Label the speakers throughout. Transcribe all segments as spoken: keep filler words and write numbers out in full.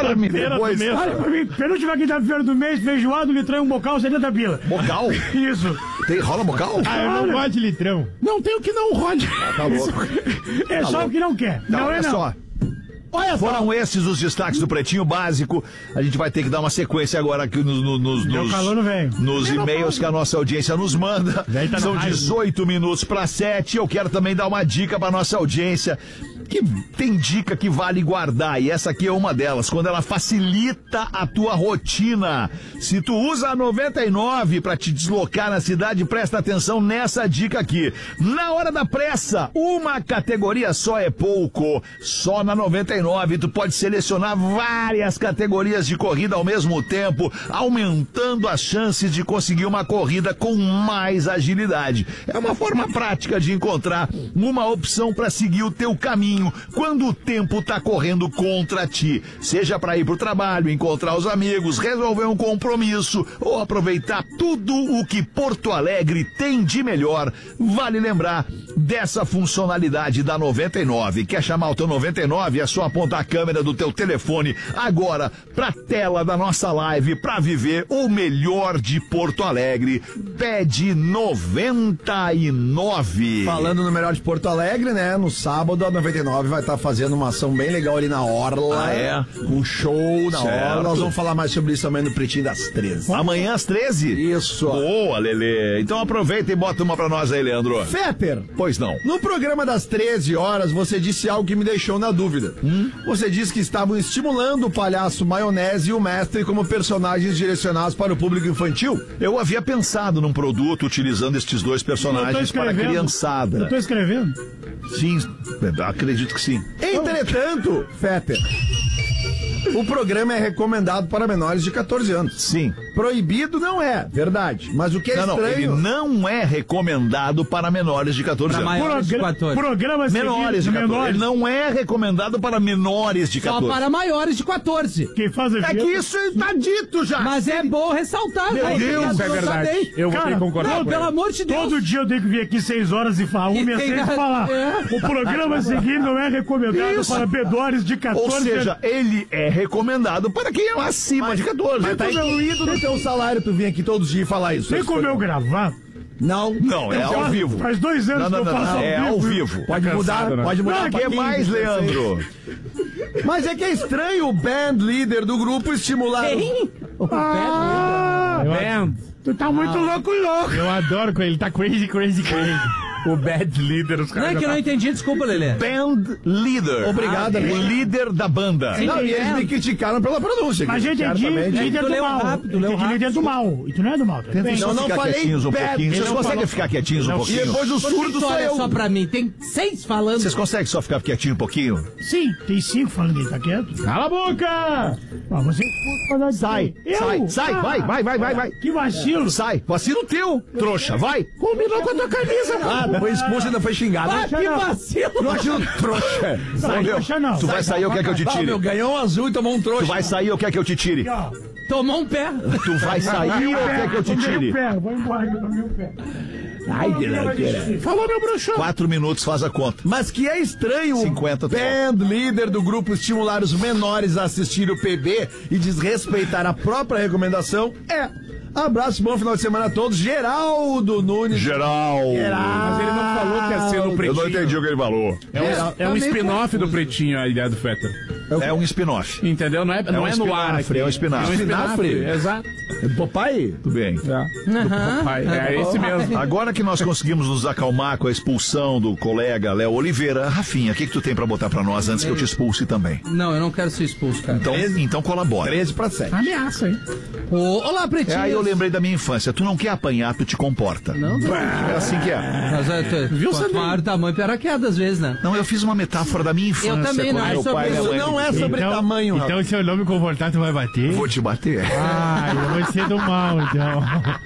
Speaker 1: Dorme depois.
Speaker 2: Olha pra mim, penúltima quinta-feira do mês, feijoado, litrão, um bocal, setenta pila.
Speaker 1: Bocal?
Speaker 2: Isso.
Speaker 1: Tem, rola bocal?
Speaker 3: Ah, eu não gosto de litrão.
Speaker 2: Não tem o que não rode.
Speaker 1: Ah, tá louco.
Speaker 2: É
Speaker 1: Tá
Speaker 2: só
Speaker 1: louco.
Speaker 2: o que não quer.
Speaker 1: Não,
Speaker 2: Não,
Speaker 1: olha
Speaker 2: é não.
Speaker 1: só.
Speaker 2: Olha só.
Speaker 1: Foram esses os destaques do Pretinho Básico. A gente vai ter que dar uma sequência agora aqui nos, nos,
Speaker 2: Deu
Speaker 1: nos,
Speaker 2: calor no velho.
Speaker 1: nos e-mails que a nossa audiência nos manda.
Speaker 2: Velho tá no
Speaker 1: São
Speaker 2: raio.
Speaker 1: dezoito minutos para sete. Eu quero também dar uma dica para nossa audiência. Que tem dica que vale guardar, e essa aqui é uma delas, quando ela facilita a tua rotina. Se tu usa a noventa e nove para te deslocar na cidade, presta atenção nessa dica aqui. Na hora da pressa, uma categoria só é pouco. Só na noventa e nove tu pode selecionar várias categorias de corrida ao mesmo tempo, aumentando as chances de conseguir uma corrida com mais agilidade. É uma forma prática de encontrar uma opção para seguir o teu caminho quando o tempo tá correndo contra ti, seja para ir pro trabalho, encontrar os amigos, resolver um compromisso ou aproveitar tudo o que Porto Alegre tem de melhor. Vale lembrar dessa funcionalidade da noventa e nove. Quer chamar o teu noventa e nove? É só apontar a câmera do teu telefone agora pra tela da nossa live para viver o melhor de Porto Alegre. Pede noventa e nove.
Speaker 4: Falando no melhor de Porto Alegre, né? No sábado, a noventa e nove vai estar fazendo uma ação bem legal ali na Orla.
Speaker 1: Ah, é?
Speaker 4: Um show na
Speaker 1: Certo.
Speaker 4: Orla. Nós vamos falar mais sobre isso também no Pretinho das treze.
Speaker 1: Amanhã às treze?
Speaker 4: Isso.
Speaker 1: Boa, Lelê. Então aproveita e bota uma pra nós aí, Leandro.
Speaker 4: Fetter,
Speaker 1: Pois não.
Speaker 4: no programa das treze horas, você disse algo que me deixou na dúvida.
Speaker 1: Hum?
Speaker 4: Você disse que estavam estimulando o palhaço Maionese e o mestre como personagens direcionados para o público infantil.
Speaker 1: Eu havia pensado num produto utilizando estes dois personagens para a criançada.
Speaker 2: Eu tô escrevendo.
Speaker 1: Sim, acredito que sim.
Speaker 4: Entretanto, Fetter, o programa é recomendado para menores de catorze anos.
Speaker 1: Sim.
Speaker 4: Proibido não é, verdade. Mas o que é
Speaker 1: Não, não, ele
Speaker 4: estranho...
Speaker 1: não é recomendado para menores de catorze
Speaker 5: Pra
Speaker 1: anos.
Speaker 5: maiores de
Speaker 2: Progra-
Speaker 5: quatorze.
Speaker 2: Programa
Speaker 1: Menores de
Speaker 2: seguinte,
Speaker 1: catorze.
Speaker 2: menores.
Speaker 1: Ele não é recomendado para menores de
Speaker 5: Só
Speaker 1: catorze.
Speaker 5: para maiores de quatorze.
Speaker 2: Quem faz a
Speaker 4: É que isso está dito já.
Speaker 5: Mas é bom ressaltar.
Speaker 4: Meu
Speaker 5: né?
Speaker 4: Deus,
Speaker 5: Porque
Speaker 3: é
Speaker 5: não
Speaker 3: verdade.
Speaker 5: sabem.
Speaker 3: Eu vou ter que
Speaker 2: Cara,
Speaker 3: concordar
Speaker 5: Não,
Speaker 3: com
Speaker 5: pelo
Speaker 3: ele.
Speaker 5: amor de Deus.
Speaker 2: Todo dia eu tenho que vir aqui seis horas e falar uma e
Speaker 5: E tem
Speaker 2: seis
Speaker 5: a-
Speaker 2: falar.
Speaker 5: é.
Speaker 2: O programa seguinte não é recomendado
Speaker 1: Isso.
Speaker 2: para menores de catorze
Speaker 1: Ou seja, ele é recomendado para quem é acima de catorze.
Speaker 4: Mas tá incluído no teu salário tu vir aqui todos os dias e falar isso.
Speaker 2: Tem como eu gravar?
Speaker 4: Não.
Speaker 1: Não, é ao vivo.
Speaker 2: Faz dois anos
Speaker 1: Não, não,
Speaker 2: que eu
Speaker 1: não,
Speaker 2: faço
Speaker 1: não, é ao vivo.
Speaker 4: Pode mudar,
Speaker 3: cansado, né?
Speaker 4: pode mudar.
Speaker 2: Não,
Speaker 1: O
Speaker 4: pra
Speaker 1: que
Speaker 4: quinze,
Speaker 1: mais,
Speaker 4: dezesseis.
Speaker 1: Leandro?
Speaker 4: Mas é que é estranho o band líder do grupo estimular...
Speaker 2: Ah,
Speaker 3: Band.
Speaker 2: tu tá muito louco, louco.
Speaker 3: Eu adoro com ele, ele tá crazy, crazy, crazy. O bad leader, os
Speaker 5: Não
Speaker 3: caras.
Speaker 5: é que eu
Speaker 3: já
Speaker 5: não
Speaker 3: tá-
Speaker 5: entendi, desculpa, Lelê.
Speaker 1: Band leader.
Speaker 4: Obrigado,
Speaker 1: O
Speaker 4: amigo.
Speaker 1: líder da banda.
Speaker 4: Não, e eles me criticaram pela pronúncia.
Speaker 2: Mas gente, é de
Speaker 4: certamente.
Speaker 2: líder
Speaker 5: tu
Speaker 2: do
Speaker 5: leu
Speaker 2: mal.
Speaker 5: rápido, leu
Speaker 2: É de líder
Speaker 5: rápido.
Speaker 2: do mal. E tu não é do mal. Tá bem?
Speaker 1: Só
Speaker 4: Eu não
Speaker 1: ficar
Speaker 4: falei
Speaker 1: quietinhos um
Speaker 4: bad.
Speaker 1: pouquinho.
Speaker 4: Ele
Speaker 1: Vocês
Speaker 4: não
Speaker 1: conseguem
Speaker 4: falou-
Speaker 1: ficar quietinhos um
Speaker 4: E
Speaker 1: pouquinho?
Speaker 4: depois o
Speaker 5: Por que
Speaker 4: surdo
Speaker 5: tu
Speaker 4: sou
Speaker 5: olha
Speaker 4: eu.
Speaker 5: só pra mim? Tem seis falando.
Speaker 1: Vocês conseguem só ficar quietinho um pouquinho?
Speaker 2: Sim, tem cinco falando aí, tá quieto?
Speaker 3: Cala a boca!
Speaker 2: Ah, você
Speaker 1: Sai,
Speaker 2: eu?
Speaker 1: sai, sai,
Speaker 2: Ah,
Speaker 1: vai, vai, vai, vai, vai.
Speaker 2: Que vacilo.
Speaker 1: Sai, vacilo teu, trouxa, vai.
Speaker 2: Combinou com a tua camisa,
Speaker 4: Ah,
Speaker 2: pô.
Speaker 4: foi expulso e ainda foi xingado.
Speaker 5: Ah, que vacilo!
Speaker 4: Não acho trouxa.
Speaker 2: Sai,
Speaker 1: Meu,
Speaker 2: poxa, não.
Speaker 1: tu vai sair, eu quero que eu te
Speaker 4: Ah,
Speaker 1: tire.
Speaker 4: meu, ganhou um azul e tomou um trouxa.
Speaker 1: Tu vai sair, eu quero que eu te tire.
Speaker 2: Aqui, ó.
Speaker 5: Tomou um pé.
Speaker 1: Tu vai sair, eu quero que eu te
Speaker 2: Tomei
Speaker 1: tire.
Speaker 2: o pé, vou embora que eu tomei o pé.
Speaker 4: Ai, que loucura.
Speaker 2: Falou, meu bruxão.
Speaker 1: Quatro minutos, faz a conta.
Speaker 4: Mas que é estranho
Speaker 1: cinquenta
Speaker 4: o band líder do grupo estimular os menores a assistir o P B e desrespeitar a própria recomendação é... Abraço, bom final de semana a todos. Geraldo Nunes.
Speaker 1: Geral.
Speaker 3: Mas ele não falou que ia ser no
Speaker 1: Eu
Speaker 3: Pretinho.
Speaker 1: não entendi o que ele falou.
Speaker 3: É um, é um
Speaker 5: meio
Speaker 3: spin-off do Pretinho, a ideia do Fetter.
Speaker 1: É um spin-off.
Speaker 3: Entendeu? Não é, não
Speaker 1: um
Speaker 3: é no ar
Speaker 1: espinafre,
Speaker 3: aqui.
Speaker 1: é um espinafre.
Speaker 3: É um espinafre,
Speaker 4: Espinafre?
Speaker 3: exato.
Speaker 4: É do Papai?
Speaker 1: Tudo bem.
Speaker 5: Aham.
Speaker 3: Pai, é esse mesmo.
Speaker 1: Agora que nós conseguimos nos acalmar com a expulsão do colega Léo Oliveira, Rafinha, o que, que tu tem pra botar pra nós antes que eu te expulse também?
Speaker 5: Não, eu não quero ser expulso, cara.
Speaker 1: Então, então colabora.
Speaker 4: treze para sete.
Speaker 2: Ameaça, hein?
Speaker 5: Ô, olá,
Speaker 1: É,
Speaker 5: Pretinho.
Speaker 1: aí eu lembrei da minha infância. Tu não quer apanhar, tu te comporta.
Speaker 5: Não, não.
Speaker 1: É assim que é.
Speaker 5: Mas é, tu,
Speaker 3: Viu,
Speaker 5: quanto
Speaker 3: Sandro?
Speaker 5: maior o tamanho, pior a queda, às vezes, né?
Speaker 1: Não, eu fiz uma metáfora da minha infância.
Speaker 5: Eu também, não
Speaker 1: quando
Speaker 5: é
Speaker 1: meu
Speaker 5: sobre
Speaker 1: pai e minha
Speaker 5: isso,
Speaker 1: mãe-
Speaker 4: Não é sobre tamanho,
Speaker 3: Então, se eu não me comportar, tu vai bater?
Speaker 1: Vou te bater.
Speaker 3: Ah, eu vou ser do mal, então.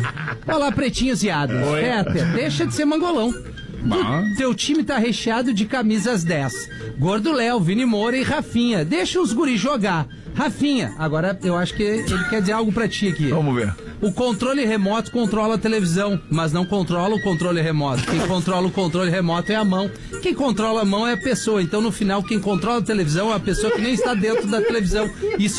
Speaker 5: Olá, pretinhos e ados.
Speaker 3: Oi.
Speaker 5: Peter, deixa de ser mangolão. Tu, teu time tá recheado de camisas dez. Gordo Léo, Vini Moura e Rafinha. Deixa os guris jogar. Rafinha, agora eu acho que ele quer dizer algo pra ti aqui.
Speaker 1: Vamos ver.
Speaker 5: O controle remoto controla a televisão, mas não controla o controle remoto. Quem controla o controle remoto é a mão. Quem controla a mão é a pessoa. Então, no final, quem controla a televisão é a pessoa que nem está dentro da televisão. Isso